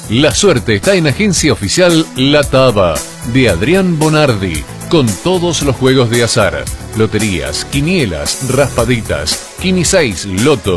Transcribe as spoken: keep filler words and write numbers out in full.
La suerte está en Agencia Oficial La Taba, de Adrián Bonardi, con todos los juegos de azar, loterías, quinielas, raspaditas, quiniseis, loto,